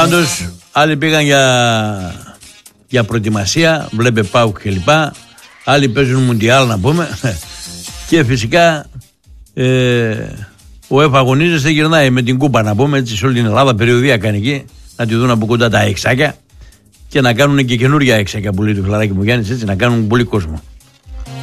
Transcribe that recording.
Πάντως, άλλοι πήγαν για προετοιμασία, βλέπε ΠΑΟΚ κλπ. Άλλοι παίζουν Μουντιάλ να πούμε. Και φυσικά ο ΕΦ αγωνίζεται, γυρνάει με την κούπα να πούμε, έτσι σε όλη την Ελλάδα, περιοδία κάνει εκεί, να τη δουν από κοντά τα εξάκια και να κάνουν και καινούργια εξάκια που λέει το φιλαράκι μου Γιάννης, έτσι, να κάνουν πολύ κόσμο.